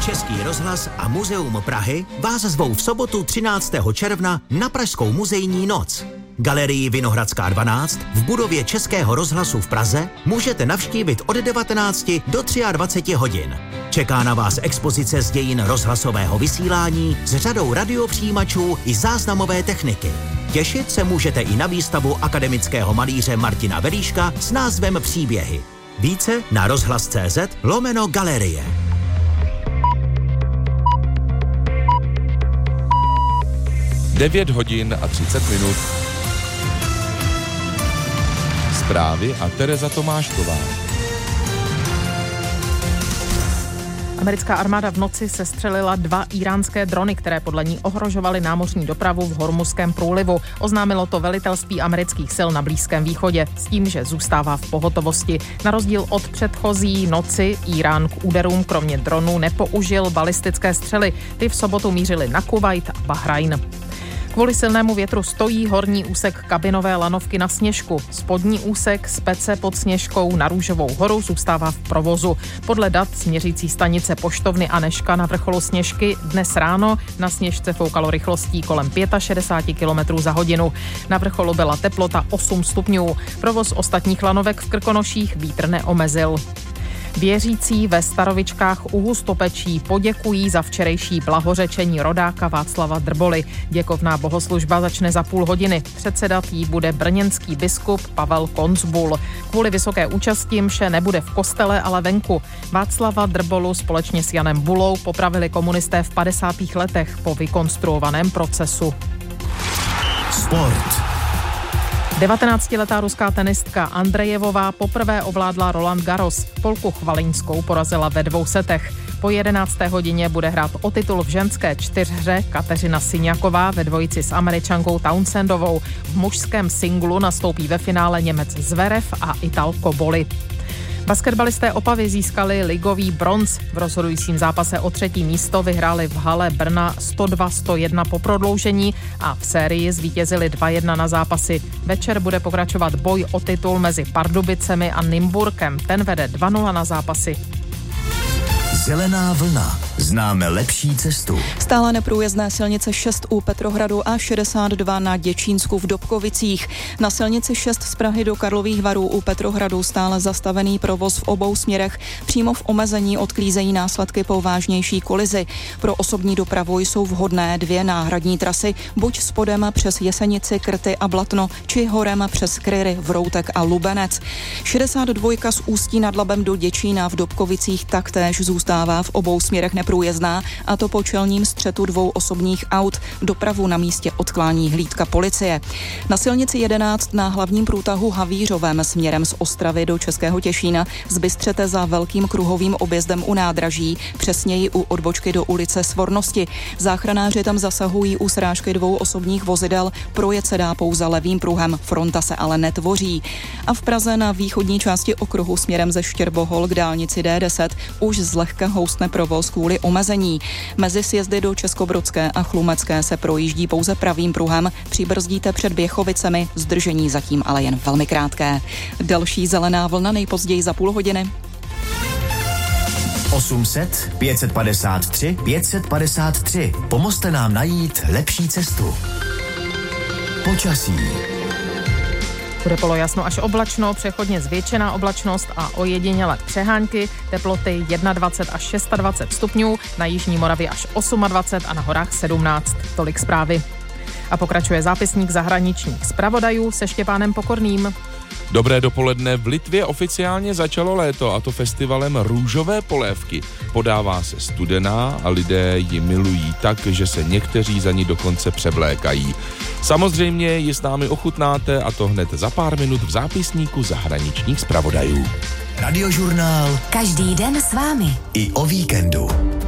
Český rozhlas a Muzeum Prahy vás zvou v sobotu 13. června na Pražskou muzejní noc. Galerii Vinohradská 12 v budově Českého rozhlasu v Praze můžete navštívit od 19 do 23 hodin. Čeká na vás expozice z dějin rozhlasového vysílání s řadou radiopřijímačů i záznamové techniky. Těšit se můžete i na výstavu akademického malíře Martina Velíška s názvem Příběhy. Více na rozhlas.cz/galerie. Devět hodin a 30 minut. Zprávy a Tereza Tomášková. Americká armáda v noci sestřelila 2 íránské drony, které podle ní ohrožovaly námořní dopravu v Hormuzském průlivu. Oznámilo to velitelství amerických sil na Blízkém východě s tím, že zůstává v pohotovosti. Na rozdíl od předchozí noci Írán k úderům kromě dronů nepoužil balistické střely. Ty v sobotu mířily na Kuvajt a Bahrajn. Kvůli silnému větru stojí horní úsek kabinové lanovky na Sněžku. Spodní úsek z Pece pod Sněžkou na Růžovou horu zůstává v provozu. Podle dat z měřící stanice poštovny Anežka na vrcholu Sněžky dnes ráno na Sněžce foukalo rychlostí kolem 65 km za hodinu. Na vrcholu byla teplota 8 stupňů. Provoz ostatních lanovek v Krkonoších vítr neomezil. Věřící ve Starovičkách u Hustopečí poděkují za včerejší blahořečení rodáka Václava Drboly. Děkovná bohoslužba začne za půl hodiny. Předsedat jí bude brněnský biskup Pavel Koncbul. Kvůli vysoké účasti mše nebude v kostele, ale venku. Václava Drbolu společně s Janem Bulou popravili komunisté v 50. letech po vykonstruovaném procesu. Sport. 19letá ruská tenistka Andrejevová poprvé ovládla Roland Garros. Polku Chvaliňskou porazila ve 2 setech. Po 11. hodině bude hrát o titul v ženské čtyřhře Kateřina Syňaková ve dvojici s Američankou Townsendovou. V mužském singlu nastoupí ve finále Němec Zverev a Ital Koboli. Basketbalisté Opavy získali ligový bronz. V rozhodujícím zápase o 3. místo vyhráli v hale Brna 102-101 po prodloužení a v sérii zvítězili 2-1 na zápasy. Večer bude pokračovat boj o titul mezi Pardubicemi a Nymburkem. Ten vede 2-0 na zápasy. Zelená vlna. Známe lepší cestu. Stále neprůjezdné silnice 6 u Petrohradu a 62 na Děčínsku v Dobkovicích. Na silnici 6 z Prahy do Karlových Varů u Petrohradu stále zastavený provoz v obou směrech. Přímo v omezení odklízejí následky po vážnější kolizi. Pro osobní dopravu jsou vhodné 2 náhradní trasy, buď spodem přes Jesenici, Krty a Blatno, či horem přes Kryry, Vroutek a Lubenec. 62 z Ústí nad Labem do Děčína v Dobkovicích taktéž zůstává v obou směrech neprůjezdná, a to po čelním střetu 2 osobních aut. Dopravu na místě odklání hlídka policie. Na silnici 11 na hlavním průtahu Havířovém směrem z Ostravy do Českého Těšína zbystřete za velkým kruhovým objezdem u nádraží, přesněji u odbočky do ulice Svornosti. Záchranáři tam zasahují u srážky 2 osobních vozidel, projet se dá pouze levým pruhem, fronta se ale netvoří. A v Praze na východní části okruhu směrem ze Štěrbohol k dálnici D10 už zlehka houstne provoz kvůli omezení. Mezi sjezdy do Českobrodské a Chlumecké se projíždí pouze pravým pruhem, přibrzdíte před Běchovicemi, zdržení zatím ale jen velmi krátké. Další zelená vlna nejpozději za půl hodiny. 800 553 553. Pomozte nám najít lepší cestu. Počasí. Bude polojasno až oblačno, přechodně zvětšená oblačnost a ojedinělé přehánky, teploty 21 až 26 stupňů, na jižní Moravě až 28 a na horách 17. Tolik zprávy. A pokračuje zápisník zahraničních zpravodajů se Štěpánem Pokorným. Dobré dopoledne. V Litvě oficiálně začalo léto, a to festivalem růžové polévky. Podává se studená a lidé ji milují tak, že se někteří za ní dokonce převlékají. Samozřejmě ji s námi ochutnáte, a to hned za pár minut v zápisníku zahraničních zpravodajů. Radiožurnál. Každý den s vámi. I o víkendu.